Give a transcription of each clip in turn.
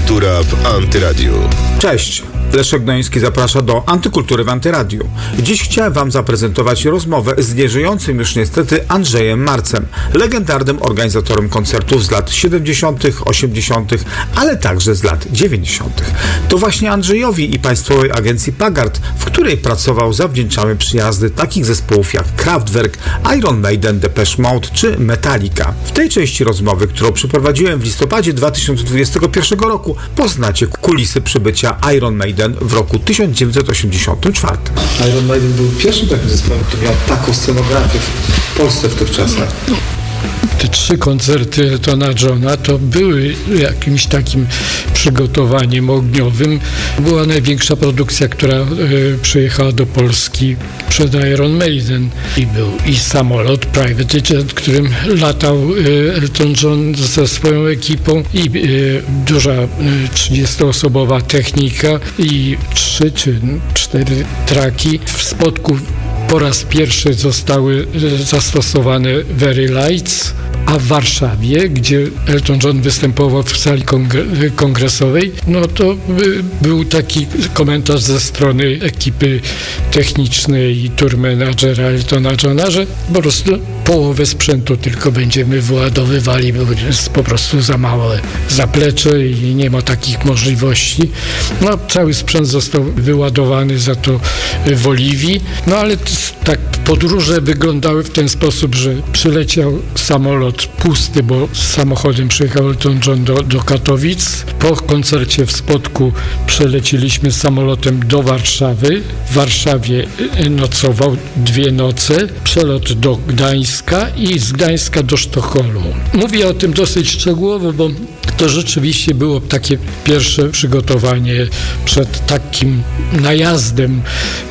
Kultura w Antyradiu. Cześć, Leszek Gnoński zaprasza do Antykultury w Antyradiu. Dziś chciałem Wam zaprezentować rozmowę z nieżyjącym już niestety Andrzejem Marcem, legendarnym organizatorem koncertów z lat 70., 80., ale także z lat 90. To właśnie Andrzejowi i Państwowej Agencji Pagard, w której pracował, zawdzięczamy przyjazdy takich zespołów jak Kraftwerk, Iron Maiden, Depeche Mode czy Metallica. W tej części rozmowy, którą przeprowadziłem w listopadzie 2021 roku, poznacie kulisy przybycia Iron Maiden w roku 1984. Iron Maiden był pierwszym takim zespołem, który miał taką scenografię w Polsce w tych czasach. Te 3 koncerty Eltona Johna to były jakimś takim przygotowaniem ogniowym. Była największa produkcja, która przyjechała do Polski przed Iron Maiden. I był i samolot Private Jet, którym latał Elton John ze swoją ekipą, i duża 30-osobowa technika i 3 czy 4 traki. W Spodku po raz pierwszy zostały zastosowane Very Lights, a w Warszawie, gdzie Elton John występował w sali kongresowej, no to był taki komentarz ze strony ekipy technicznej i tour managera Eltona Johna, że po prostu połowę sprzętu tylko będziemy wyładowywali, bo jest po prostu za małe zaplecze i nie ma takich możliwości. No, cały sprzęt został wyładowany za to w Oliwii, no ale tak podróże wyglądały w ten sposób, że przyleciał samolot pusty, bo z samochodem przyjechał Elton John do Katowic. Po koncercie w Spodku przeleciliśmy samolotem do Warszawy. W Warszawie nocował 2 noce. Przelot do Gdańska i z Gdańska do Sztokholmu. Mówię o tym dosyć szczegółowo, bo to rzeczywiście było takie pierwsze przygotowanie przed takim najazdem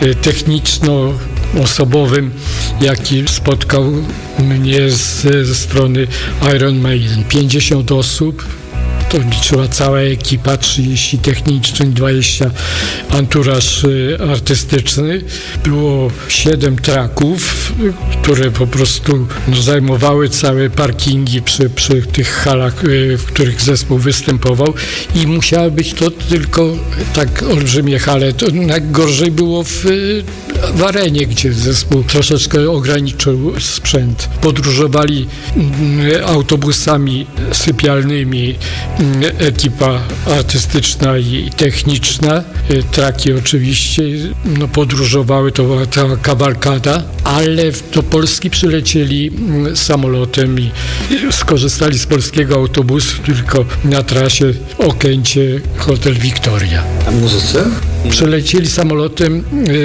techniczno-osobowym, jaki spotkał mnie ze strony Iron Maiden. 50 osób, to liczyła cała ekipa, 30 technicznych, 20 anturaż artystyczny. Było 7 traków, które po prostu zajmowały całe parkingi przy tych halach, w których zespół występował, i musiały być to tylko tak olbrzymie hale. To najgorzej było w Arenie, gdzie zespół troszeczkę ograniczył sprzęt. Podróżowali autobusami sypialnymi ekipa artystyczna i techniczna. Traki oczywiście podróżowały, to była cała kawalkada, ale do Polski przylecieli samolotem i skorzystali z polskiego autobusu tylko na trasie Okęcie, hotel Victoria. A muzycy? Przylecieli samolotem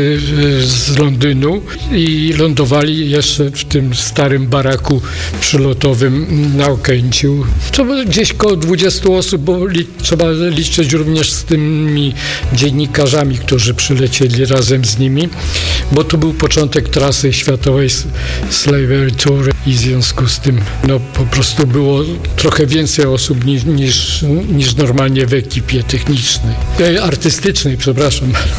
z Londynu i lądowali jeszcze w tym starym baraku przylotowym na Okęciu. To było gdzieś koło 20 osób, bo trzeba liczyć również z tymi dziennikarzami, którzy przylecieli razem z nimi, bo to był początek trasy światowej Slavery Tour i w związku z tym po prostu było trochę więcej osób niż normalnie w ekipie technicznej, artystycznej, przepraszam.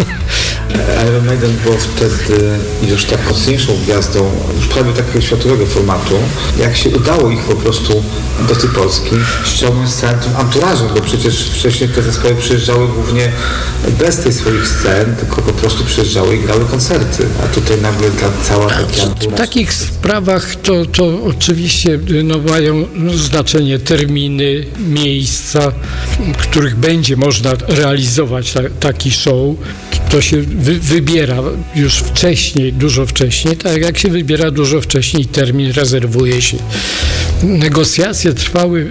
Iron Maiden było wtedy już tak mocniejszą gwiazdą, już prawie takiego światowego formatu. Jak się udało ich po prostu do tej Polski ściągnąć z całym tym anturażem, bo przecież wcześniej te zespoły przyjeżdżały głównie bez tych swoich scen, tylko po prostu przyjeżdżały i grały koncerty, a tutaj nagle cała taka anturaż. W takich sprawach to oczywiście mają znaczenie terminy, miejsca, w których będzie można realizować taki show. To się wybiera już wcześniej, dużo wcześniej. Tak jak się wybiera dużo wcześniej, termin rezerwuje się. Negocjacje trwały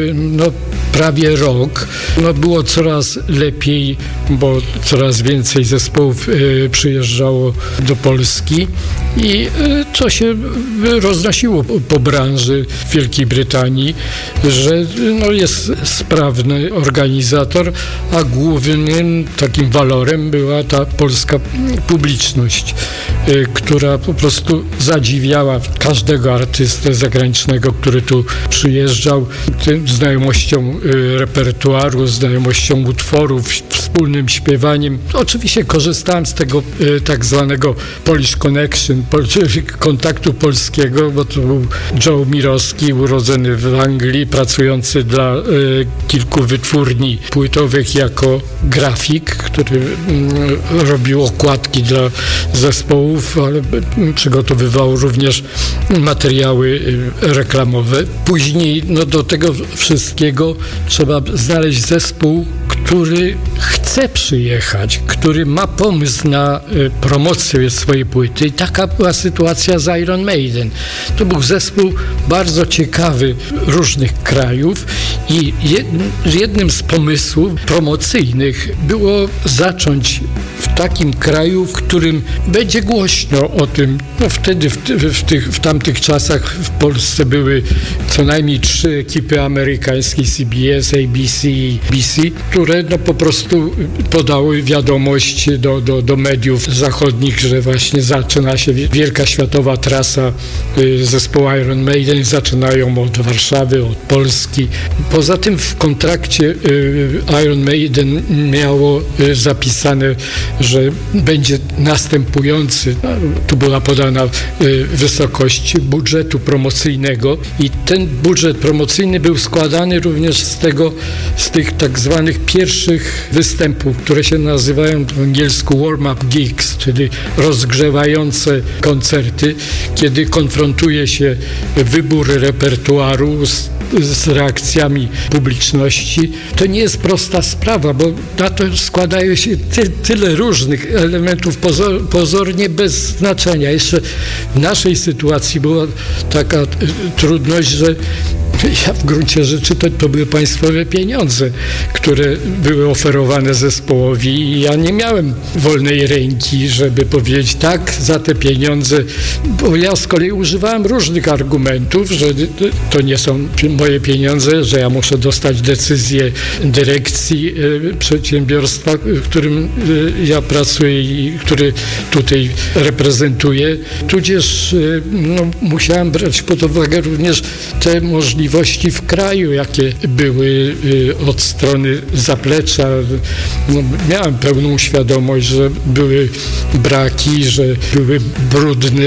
prawie rok. Było coraz lepiej, bo coraz więcej zespołów przyjeżdżało do Polski i to się roznosiło po branży w Wielkiej Brytanii, że jest sprawny organizator, a głównym takim walorem była ta polska publiczność, która po prostu zadziwiała każdego artystę zagranicznego, który tu przyjeżdżał, znajomością repertuaru, znajomością utworów, wspólnym śpiewaniem. Oczywiście korzystałem z tego tak zwanego Polish Connection, kontaktu polskiego, bo to był Joe Mirowski, urodzony w Anglii, pracujący dla kilku wytwórni płytowych jako grafik, który robił okładki dla zespołów, ale przygotowywał również materiały reklamowe. Później do tego wszystkiego trzeba znaleźć zespół, który chce przyjechać, który ma pomysł na promocję swojej płyty. I taka była sytuacja z Iron Maiden. To był zespół bardzo ciekawy różnych krajów i jednym z pomysłów promocyjnych było zacząć w takim kraju, w którym będzie głośno o tym. Wtedy w tamtych czasach w Polsce były co najmniej 3 ekipy amerykańskie, CBS, ABC i BBC, które po prostu podały wiadomość do mediów zachodnich, że właśnie zaczyna się wielka światowa trasa zespołu Iron Maiden. Zaczynają od Warszawy, od Polski. Poza tym w kontrakcie Iron Maiden miało zapisane, że będzie następujący. Tu była podana wysokość budżetu promocyjnego i ten budżet promocyjny był składany również z tych tak zwanych pierwszych występów, które się nazywają po angielsku warm-up gigs, czyli rozgrzewające koncerty, kiedy konfrontuje się wybór repertuaru z reakcjami publiczności. To nie jest prosta sprawa, bo na to składają się tyle różnych elementów pozornie bez znaczenia. Jeszcze w naszej sytuacji była taka trudność, że ja w gruncie rzeczy to były państwowe pieniądze, które były oferowane zespołowi i ja nie miałem wolnej ręki, żeby powiedzieć tak, za te pieniądze, bo ja z kolei używałem różnych argumentów, że to nie są moje pieniądze, że ja muszę dostać decyzję dyrekcji przedsiębiorstwa, w którym ja pracuję i który tutaj reprezentuję. Tudzież musiałem brać pod uwagę również te możliwości w kraju, jakie były od strony zaplecza. Miałem pełną świadomość, że były braki, że były brudne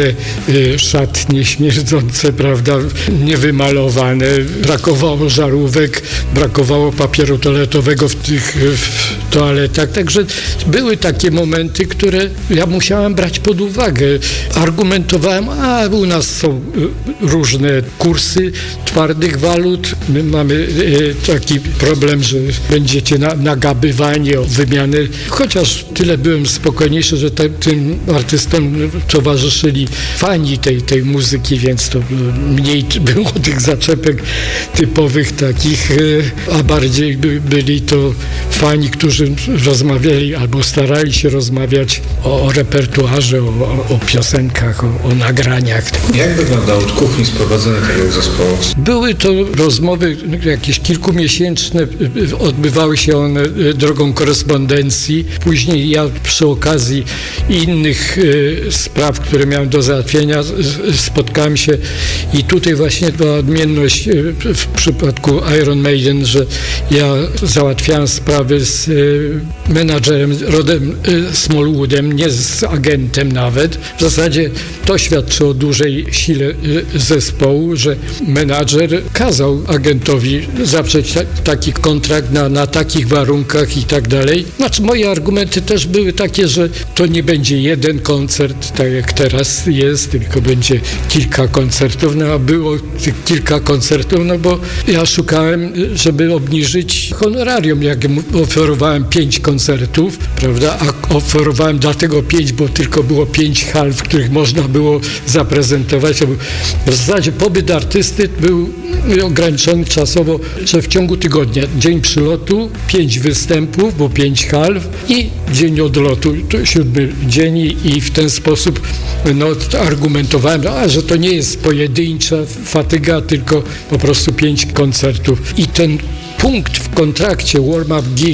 szatnie śmierdzące, prawda, niewymalowane, brakowało żarówek, brakowało papieru toaletowego w toaletach, także były takie momenty, które ja musiałem brać pod uwagę. Argumentowałem, u nas są różne kursy twardych walut, my mamy taki problem, że będziecie nagabywani o wymianę, chociaż tyle byłem spokojniejszy, że tym artystom towarzyszyli fani tej muzyki, więc to mniej było tych zaczepek typowych takich, a bardziej byli to fani, którzy rozmawiali albo starali się rozmawiać o repertuarze, o piosenkach, o nagraniach. Jak wyglądało od kuchni sprowadzenie tego zespołu? Były to rozmowy jakieś kilkumiesięczne, odbywały się one drogą korespondencji. Później ja przy okazji innych spraw, które miałem do załatwienia, spotkałem się i tutaj właśnie była odmienność w przypadku Iron Maiden, że ja załatwiałem sprawy z menadżerem Rodem Smallwoodem, nie z agentem nawet. W zasadzie to świadczy o dużej sile zespołu, że menadżer kazał agentowi zawrzeć taki kontrakt na takich warunkach i tak dalej. Znaczy moje argumenty też były takie, że to nie będzie jeden koncert, tak jak teraz jest, tylko będzie kilka koncertów, a było tych kilka koncertów, bo ja szukałem, żeby obniżyć honorarium, jak oferowałem 5 koncertów, prawda, a oferowałem dlatego 5, bo tylko było 5 hal, w których można było zaprezentować. W zasadzie pobyt artysty był ograniczony czasowo, że w ciągu tygodnia, dzień przylotu, 5 występów, bo 5 hal i dzień odlotu, to 7 dzień i w ten sposób argumentowałem, że to nie jest pojedyncza fatyga, tylko po prostu 5 koncertów. I ten punkt w kontrakcie Warm Up Gigs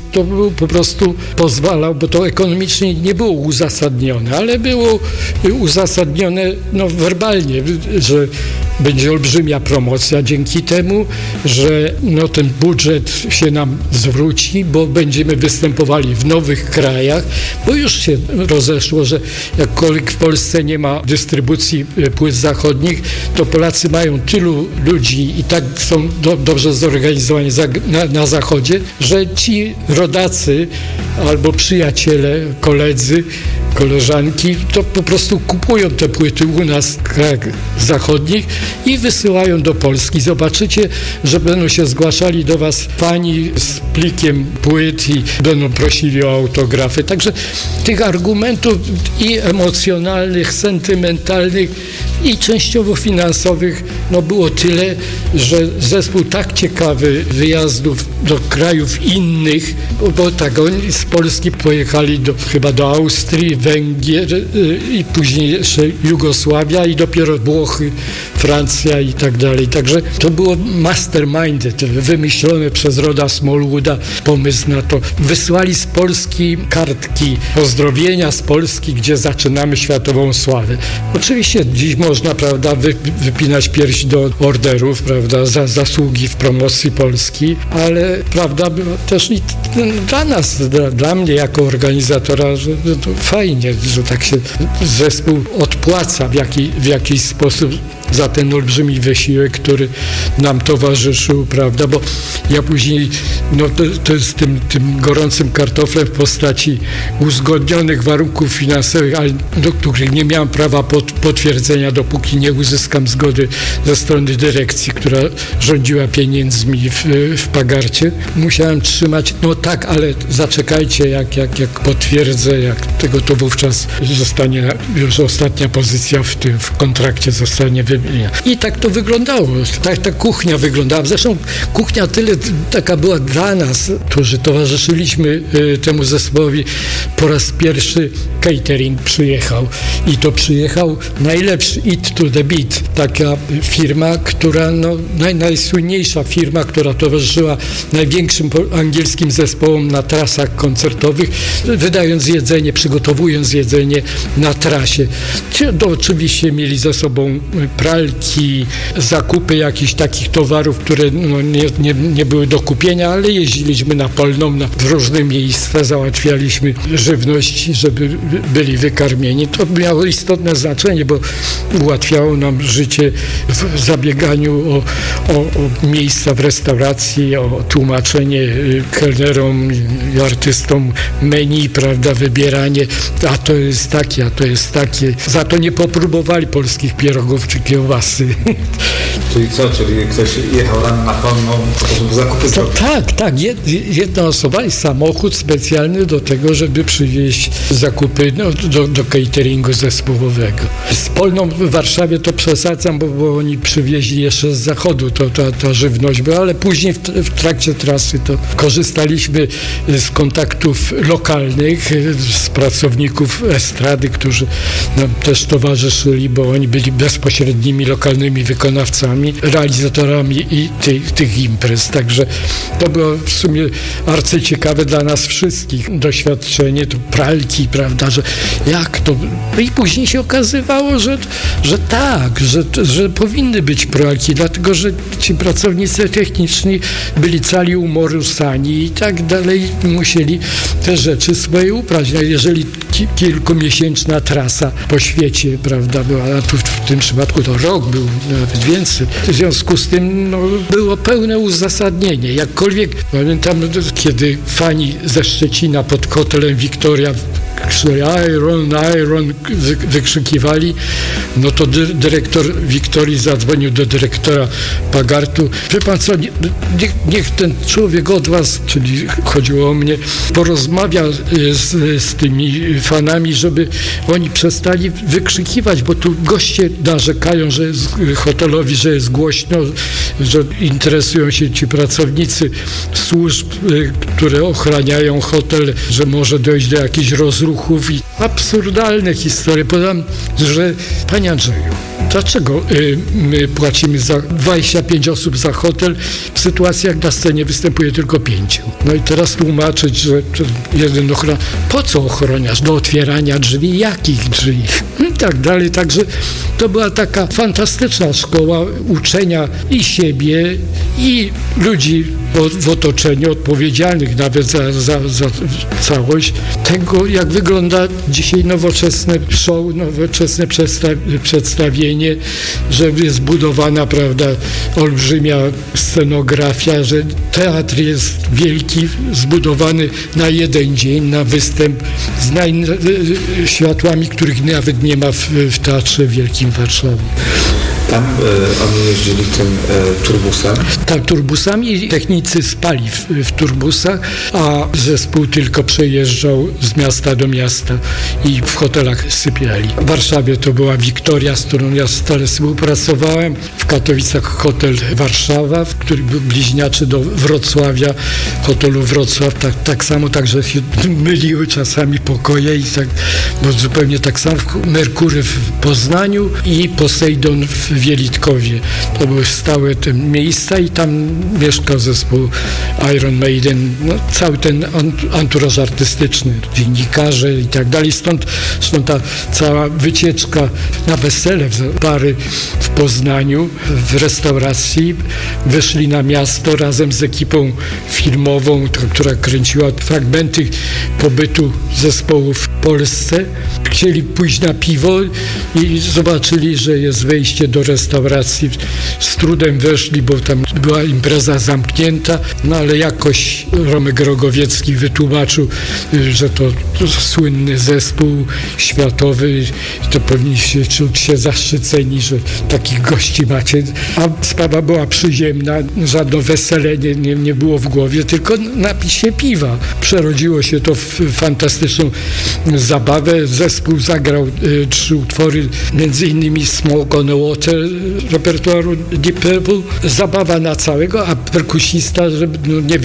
to był po prostu pozwalał, bo to ekonomicznie nie było uzasadnione, ale było uzasadnione werbalnie, że będzie olbrzymia promocja dzięki temu, że ten budżet się nam zwróci, bo będziemy występowali w nowych krajach, bo już się rozeszło, że jakkolwiek w Polsce nie ma dystrybucji płyt zachodnich, to Polacy mają tylu ludzi i tak są dobrze zorganizowani na Zachodzie, że ci rodacy albo przyjaciele, koledzy, koleżanki, to po prostu kupują te płyty u nas w krajach zachodnich i wysyłają do Polski. Zobaczycie, że będą się zgłaszali do was fani z plikiem płyt i będą prosili o autografy. Także tych argumentów i emocjonalnych, sentymentalnych i częściowo finansowych było tyle, że zespół tak ciekawy wyjazdów do krajów innych, bo tak, oni z Polski pojechali chyba do Austrii, Węgier i później jeszcze Jugosławia i dopiero Włochy, Francja i tak dalej. Także to było masterminded, wymyślone przez Roda Smallwooda pomysł na to. Wysłali z Polski kartki pozdrowienia z Polski, gdzie zaczynamy światową sławę. Oczywiście dziś można, prawda, wypinać pierś do orderów, prawda, za zasługi w promocji Polski, ale prawda była też i dla nas, dla mnie jako organizatora, że to fajnie, że tak się zespół odpłaca w jakiś sposób za ten olbrzymi wysiłek, który nam towarzyszył, prawda, bo ja później, to jest tym gorącym kartoflem w postaci uzgodnionych warunków finansowych, ale do których nie miałem prawa potwierdzenia, dopóki nie uzyskam zgody ze strony dyrekcji, która rządziła pieniędzmi w Pagarcie. Musiałem trzymać, tak, ale zaczekajcie, jak potwierdzę, jak tego, to wówczas zostanie już ostatnia pozycja w kontrakcie zostanie wybrana. I tak to wyglądało. Tak ta kuchnia wyglądała. Zresztą kuchnia taka była dla nas, którzy towarzyszyliśmy temu zespołowi. Po raz pierwszy catering przyjechał. I to przyjechał najlepszy Eat to the Beat. Taka firma, która, najsłynniejsza firma, która towarzyszyła największym angielskim zespołom na trasach koncertowych, wydając jedzenie, przygotowując jedzenie na trasie. Oczywiście mieli ze sobą pralki, zakupy jakichś takich towarów, które nie były do kupienia, ale jeździliśmy na Polną, w różne miejsca, załatwialiśmy żywność, żeby byli wykarmieni. To miało istotne znaczenie, bo ułatwiało nam życie w zabieganiu o miejsca w restauracji, o tłumaczenie kelnerom i artystom menu, prawda, wybieranie, a to jest takie, a to jest takie. Za to nie popróbowali polskich pierogów czy kiełbasy. Czyli co? Czyli ktoś jechał rano na Polną, żeby zakupy zrobić? Tak. Jedna osoba i samochód specjalny do tego, żeby przywieźć zakupy do cateringu zespołowego. Z Polną w Warszawie to przesadzam, bo oni przywieźli jeszcze z zachodu, ta żywność była, ale później w trakcie trasy to korzystaliśmy z kontaktów lokalnych, z pracowników estrady, którzy nam też towarzyszyli, bo oni byli bezpośrednimi lokalnymi wykonawcami, realizatorami i tych imprez. Także to było w sumie arcyciekawe dla nas wszystkich doświadczenie, to pralki, prawda, że jak to... I później się okazywało, że tak, że powinny być pralki, dlatego, że ci pracownicy techniczni byli cali umorusani i tak dalej, musieli te rzeczy swoje uprać. Jeżeli kilkumiesięczna trasa po świecie, prawda, była, a tu w tym przypadku to rok był, nawet więcej. W związku z tym było pełne uzasadnienie. Jakkolwiek pamiętam, kiedy fani ze Szczecina pod hotelem Victoria Iron wykrzykiwali, to dyrektor Wiktorii zadzwonił do dyrektora Pagartu. Wie pan co, niech ten człowiek od was, czyli chodziło o mnie, porozmawia z tymi fanami, żeby oni przestali wykrzykiwać, bo tu goście narzekają, że hotelowi, że jest głośno, że interesują się ci pracownicy służb, które ochraniają hotel, że może dojść do jakiejś rozruchy rozruchów i absurdalne historie. Podam, że panie Andrzeju, dlaczego my płacimy za 25 osób za hotel w sytuacji, jak na scenie występuje tylko 5? No i teraz tłumaczyć, że jeden ochroniarz, po co ochroniarz? Do otwierania drzwi? Jakich drzwi? I tak dalej. Także to była taka fantastyczna szkoła uczenia i siebie, i ludzi w otoczeniu, odpowiedzialnych nawet za całość, tego, jak wygląda dzisiaj nowoczesne show, nowoczesne przedstawienie, że jest zbudowana, prawda, olbrzymia scenografia, że teatr jest wielki, zbudowany na jeden dzień, na występ z światłami, których nawet nie ma w Teatrze Wielkim w Warszawie. Tam oni jeździli tym turbusem? Tak, turbusami i technicy spali w turbusach, a zespół tylko przejeżdżał z miasta do miasta i w hotelach sypiali. W Warszawie to była Wiktoria, z którą ja stale współpracowałem. W Katowicach hotel Warszawa, który był bliźniaczy do Wrocławia, hotelu Wrocław. Tak samo, także się myliły czasami pokoje i tak, bo zupełnie tak samo. Merkury w Poznaniu i Posejdon w Wielitkowie. To były stałe te miejsca i tam mieszkał zespół Iron Maiden. No, cały ten anturaż artystyczny, dziennikarze i tak dalej. Stąd ta cała wycieczka na wesele w bary w Poznaniu, w restauracji. Wyszli na miasto razem z ekipą filmową, która kręciła fragmenty pobytu zespołu w Polsce. Chcieli pójść na piwo i zobaczyli, że jest wejście do restauracji. Z trudem weszli, bo tam była impreza zamknięta, no ale jakoś Romek Rogowiecki wytłumaczył, że to słynny zespół światowy i to powinniście czuć się zaszczyceni, że takich gości macie. A sprawa była przyziemna, żadne wesele nie było w głowie, tylko napij się piwa. Przerodziło się to w fantastyczną zabawę. Zespół zagrał 3 utwory, między innymi Smoke on the Water repertuaru Deep Purple. Zabawa na całego, a perkusista, żeby,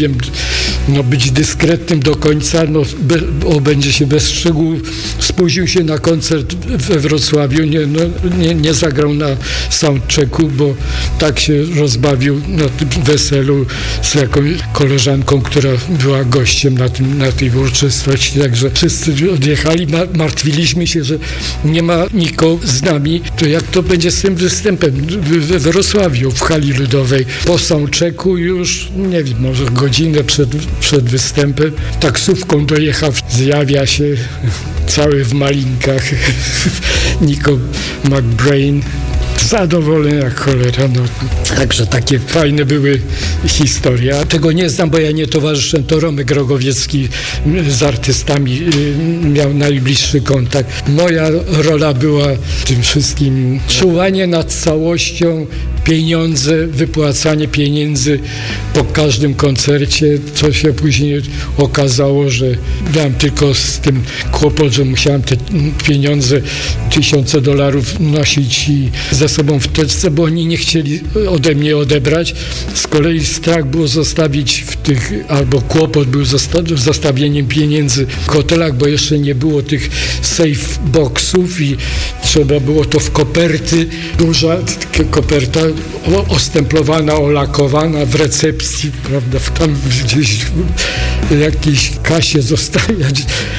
być dyskretnym do końca, będzie się bez szczegółów, spóźnił się na koncert we Wrocławiu, nie zagrał na soundchecku, bo tak się rozbawił na tym weselu z jakąś koleżanką, która była gościem na tej uroczystości, także wszyscy odjechali, martwiliśmy się, że nie ma nikogo z nami, to jak to będzie z tym występem we Wrocławiu w hali ludowej. Po soundchecku już, nie wiem, może godzinę przed występem taksówką dojechał, zjawia się cały w malinkach Nico McBrain. Zadowolony jak cholera. Także takie fajne były historie. A tego nie znam, bo ja nie towarzyszę. To Romek Rogowiecki z artystami miał najbliższy kontakt. Moja rola była w tym wszystkim czuwanie nad całością, pieniądze, wypłacanie pieniędzy po każdym koncercie, co się później okazało, że miałem tylko z tym kłopot, że musiałem te pieniądze, $1000 nosić i ze sobą w teczce, bo oni nie chcieli ode mnie odebrać. Z kolei strach było zostawić albo kłopot był z zostawieniem pieniędzy w hotelach, bo jeszcze nie było tych safe boxów i trzeba było to w koperty, duża koperta ostemplowana, olakowana w recepcji, prawda, tam gdzieś w jakiejś kasie zostawiać.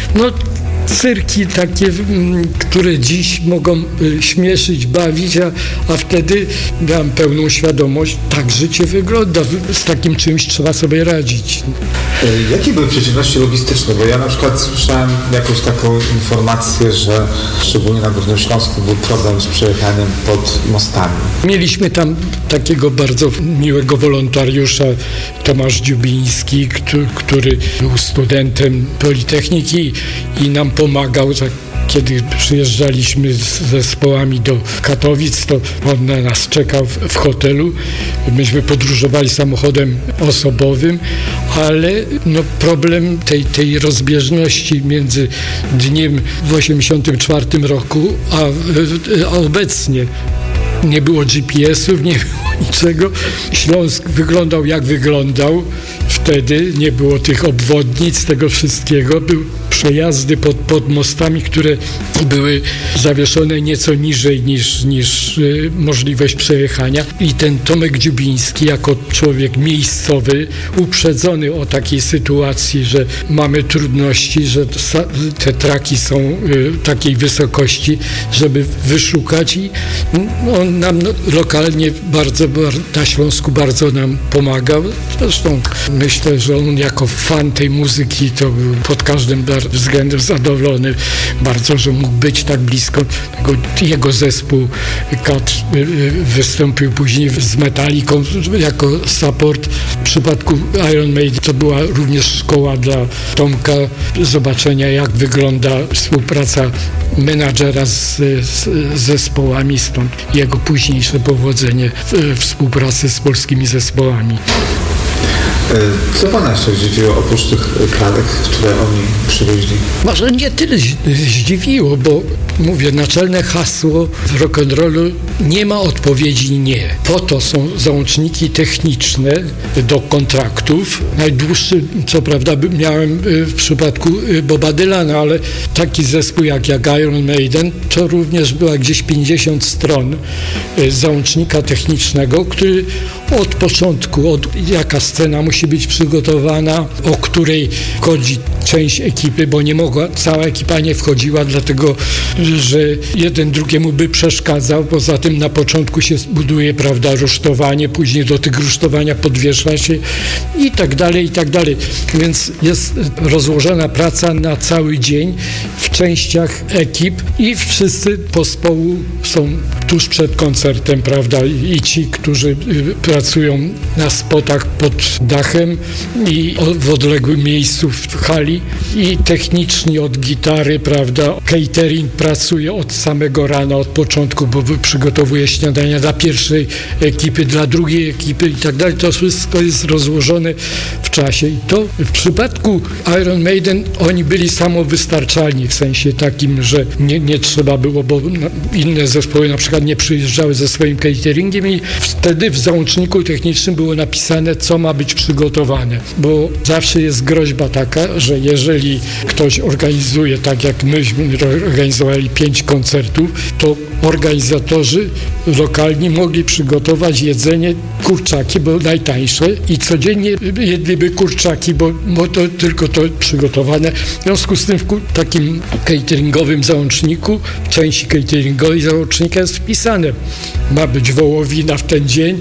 Cyrki takie, które dziś mogą śmieszyć, bawić, a wtedy miałem pełną świadomość, tak życie wygląda, z takim czymś trzeba sobie radzić. Jakie były przeciwności logistyczne? Bo ja na przykład słyszałem jakąś taką informację, że szczególnie na Górnym Śląsku był problem z przejechaniem pod mostami. Mieliśmy tam takiego bardzo miłego wolontariusza, Tomasz Dziubiński, który był studentem Politechniki i nam pomagał. Kiedy przyjeżdżaliśmy z zespołami do Katowic, to on na nas czekał w hotelu. Myśmy podróżowali samochodem osobowym, ale problem tej rozbieżności między dniem w 1984 roku, a obecnie nie było GPS-ów, nie było niczego. Śląsk wyglądał jak wyglądał. Wtedy nie było tych obwodnic, tego wszystkiego. Był przejazdy pod mostami, które były zawieszone nieco niżej niż możliwość przejechania. I ten Tomek Dziubiński jako człowiek miejscowy, uprzedzony o takiej sytuacji, że mamy trudności, że te traki są takiej wysokości, żeby wyszukać i on nam lokalnie bardzo na Śląsku bardzo nam pomagał. Zresztą myślę, że on jako fan tej muzyki to był pod każdym względem zadowolony bardzo, że mógł być tak blisko. Jego zespół Kat wystąpił później z Metallicą jako support. W przypadku Iron Maiden to była również szkoła dla Tomka zobaczenia, jak wygląda współpraca menadżera z zespołami, stąd jego późniejsze powodzenie w współpracy z polskimi zespołami. Co Pana jeszcze zdziwiło oprócz tych klarek, które oni przywieźli? Może nie tyle zdziwiło, bo mówię, naczelne hasło w rock'n'rollu: nie ma odpowiedzi nie. Po to są załączniki techniczne do kontraktów. Najdłuższy, co prawda, miałem w przypadku Boba Dylana, ale taki zespół jak Iron Maiden, to również była gdzieś 50 stron załącznika technicznego, który od początku, jaka scena musi być przygotowana, o której wchodzi część ekipy, bo nie mogła, cała ekipa nie wchodziła, dlatego że jeden drugiemu by przeszkadzał. Poza tym na początku się buduje, prawda, rusztowanie, później do tego rusztowania podwiesza się i tak dalej, i tak dalej. Więc jest rozłożona praca na cały dzień w częściach ekip i wszyscy pospołu są tuż przed koncertem, prawda, i ci, którzy pracują na spotach pod dachem i w odległym miejscu w hali, i techniczni od gitary, prawda, catering pracuje od samego rana, od początku, bo przygotowuje śniadania dla pierwszej ekipy, dla drugiej ekipy i tak dalej. To wszystko jest rozłożone w czasie. I to w przypadku Iron Maiden oni byli samowystarczalni, w sensie takim, że nie trzeba było, bo inne zespoły na przykład nie przyjeżdżały ze swoim cateringiem i wtedy w załączniku technicznym było napisane, co ma być przygotowane, bo zawsze jest groźba taka, że jeżeli ktoś organizuje, tak jak myśmy organizowali 5 koncertów, to organizatorzy lokalni mogli przygotować jedzenie, kurczaki, bo najtańsze, i codziennie jedliby kurczaki, bo to tylko to przygotowane. W związku z tym w takim cateringowym załączniku, w części cateringowej załącznika jest wpisane: ma być wołowina w ten dzień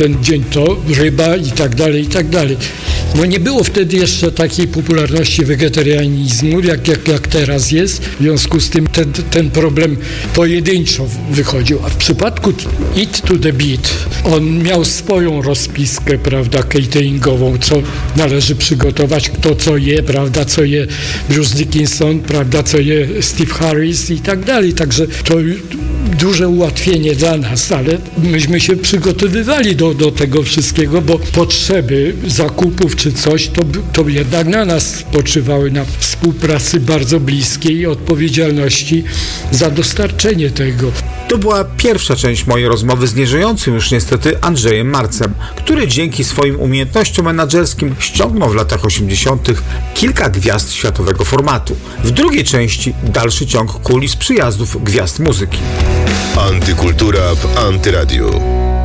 to, ryba i tak dalej, i tak dalej. No nie było wtedy jeszcze takiej popularności wegetarianizmu, jak teraz jest. W związku z tym ten problem pojedynczo wychodził. A w przypadku Eat to the Beat, on miał swoją rozpiskę, prawda, cateringową, co należy przygotować, kto co je, prawda, co je Bruce Dickinson, prawda, co je Steve Harris i tak dalej. Także to duże ułatwienie dla nas, ale myśmy się przygotowywali do tego wszystkiego, bo potrzeby zakupów czy coś, to jednak na nas spoczywały, na współpracy bardzo bliskiej i odpowiedzialności za dostarczenie tego. To była pierwsza część mojej rozmowy z nieżyjącym już niestety Andrzejem Marcem, który dzięki swoim umiejętnościom menadżerskim ściągnął w latach 80. kilka gwiazd światowego formatu. W drugiej części dalszy ciąg kulis przyjazdów gwiazd muzyki. Antykultura w Antyradiu.